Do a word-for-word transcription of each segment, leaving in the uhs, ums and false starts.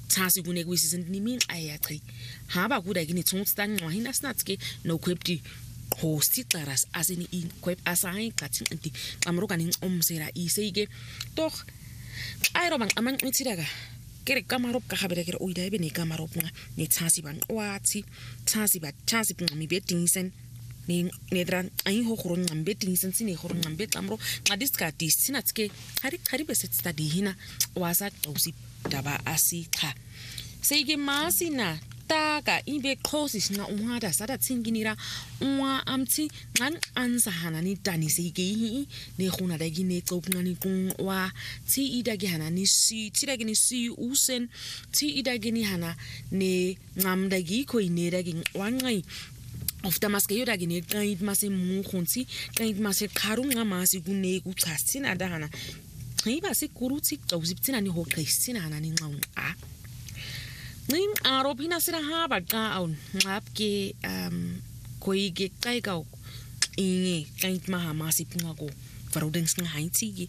tasi kunekuisi sendinimin ayaqi haba kuda kini tsungstan ngwahina snatske no kwepti hosti taras asini in kwep asai katin inti amrokanin omsera isege toch ayrobang amang mitsiraga kere kamarop ka habere kere oida ebe ne kamarop nga ne tasi ban wati tasi ba tasi ngami betingsen ni nedran ai ho khoro ngambe tingsen sine khoro ngambe kamro ngadiska disinatske hari hari beset study hina wasa usi daba asika sege masina taga ibe closes na umhada sada tsinginira umwa amti ngan ansahana ni tani sege hi ne khuna dagi ne qopngani kunwa ti idagi hana ni si tidagi ni si usen ti idagi ni hana ne ngamdagi ko inedagi wangai of the maske yoda gine kaid mase mu khonti kaid mase kharunga mase gune ku tsina dana ngiba se kuruti qawziptsina ni ho qisina hana ni nqaung a ning arobina sira ha ba ka on ngapke um koige kai ka inge kaid ma mase punga ko farudens nga haiti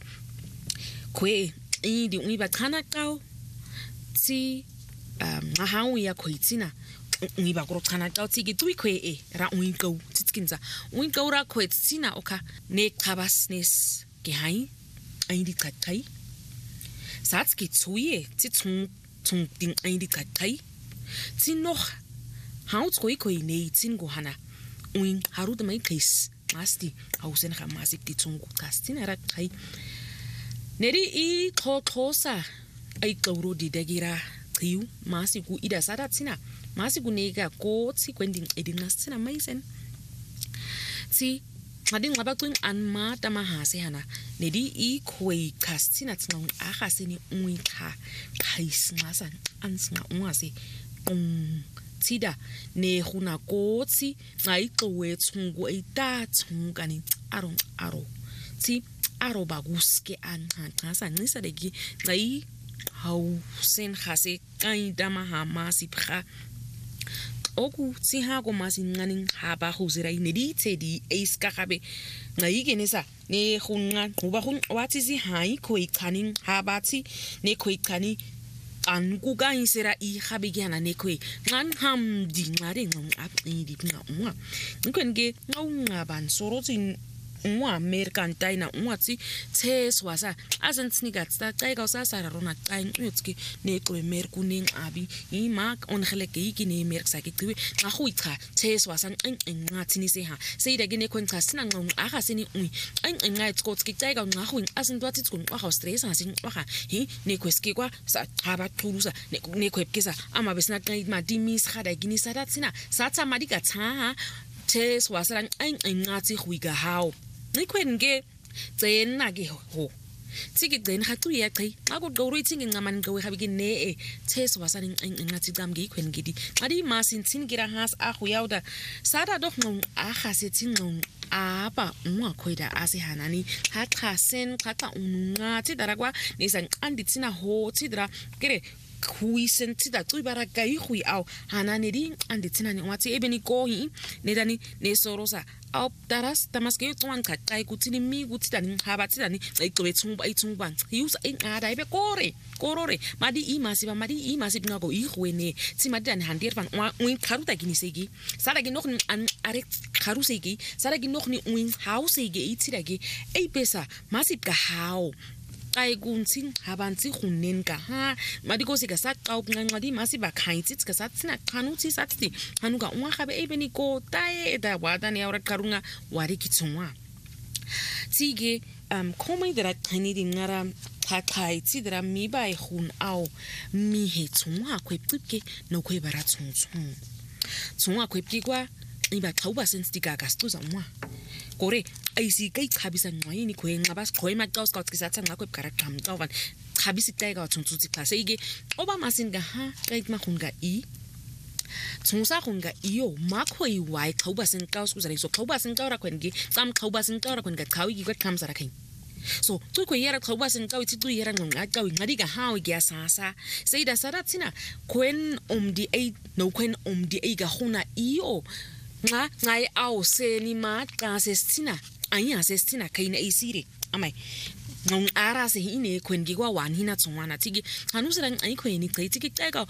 kwe i di ngiba kana ka ti um ngahawu ya khoitsina ngiba ko kana ka tsiki tui kwe e ra uinko tsitkinza uinko ra khoitsina oka ne khabasnes ke hai aindi katai satski tsuye tsitsung tsung ting aindi katai tsinoch haut koi koi ne tsingo hana uin harud mai kais masti hausen khamasi titsung kastina ra kai neri i kho khosa ai kauro di dagira tiu masi ku ida sadatsina masi kuneka ko tsi kwending edinga sina maisen tsi ngading ngabaqing anma tamahase hana nedi i khoi kastina tsnong agaseni uikha khaisngasa ansnga ungase um tsida ne khuna ko tsi ngai qowe tsungu eita tsungani arong aro tsi aro baguske an ngasa ngisa degi ngai hau sen khase kai dama ha masi pha oku tsi ha ko masi ngani ha ba khuzira inedi tsedi ace ka gabe ngai genesa ne khunga ngoba khun wathi si hai khoi khanin ha ba tsi ne khoi khani an ku ga isera I gabe gana ne khoi ngan ham di ngare ngam ap ni di nga unga nkwenge ngaunga ban sorotsin umwa American taina umwatsi tses wasa azentsnika tsa xeka usasara rona xa incutski neko merkuning abi imak ongeleke ikine merksa ke qiwe ngahuicha tses wasa nqinqathini seha seyida ke neko ncha sina nqong aga sini ui nqinqa itskotski xeka ngahuing asintwathi tskun xa stress ngasin xa hi neko skikwa sa haba qhulusa neko epkisa ama besina xa madimis khada gini sadatsina satsa madika tsa tses wasa nqinqathi khuiga hawo nikwenge tsena ke ho tsiki tsena ga tuya qai xa go go reaching ngaman go ga bike ne e tses wasani ngathi tsamge ikhwenge di adi masin tsin kira has a go yauda sada doch ngong a ga se tsingong apa ngwa khoida ase hanani ha khasen khata ununga tsidaragwa nisang anditsina ho tsidra kere khuisen tsida tsibara kai khui au hananedi anditsina ni watsi ebeni ko hi nedani ne sorosa au taras tamaske tswan ka kai kutsini mi kutsani haba tsani ixobe tsumba itsumba use ingada ibe kore korore madi imasi ba madi imasi ngako ihwene tsimadi dan handir van win kharuta ginisegi sara gi noch an are kharusegi sara gi noch ni win hausegi itsirage ei pesa masip ka hao ai kuntsing habantsi khunnen ka ha madiko sika sa qau nganqadi masi ba khaitsi ka sa tsina khanutsi satsi hanuka unga gabe ebeni ko tae da wada ne awra karunga wari kitsungwa tsige um komai dra khani dingara kha khaitsi dra mi bai khun au mi he tsungwa khwepke no khwebara tsungtsung tsungwa khwepki kwa iba khauba senstika ka stuza mwa kore aisi kai khabisa ngwayini khwenqa bas khoima xa usikawusikisatha ngakho ebhara qam xa uvani khabisa ixayeka wathuntsutsi xa seyike oba masinga ha kai makhunga I tsungsa khunga iyo makho iwai xa uba senqa usikuzala iso xa uba senqa ora khwengi xam xa uba senqa ora khwenga xa uyiki kwaqhamza rakhe so tsukho yera xa uba senqa uthi tsu yera ngqa xa uyinqadi ka ha uyasasa seyida saratsina kwen umdi ei no kwen umdi ei ga khuna iyo nga ngai au seni ma xa sesina anya sesina kaina isire amai ngong ara se hine khwengi kwa wan hina tsongwana tiki hanusira ngai khweni qai tiki xeka